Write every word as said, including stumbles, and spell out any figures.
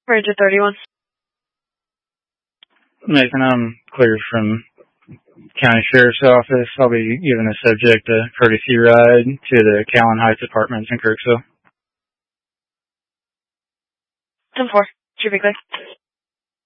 Ranger thirty-one. Nathan, I'm clear from County Sheriff's Office. I'll be giving the subject a courtesy ride to the Callan Heights Apartments in Kirksville. ten four. Should be clear.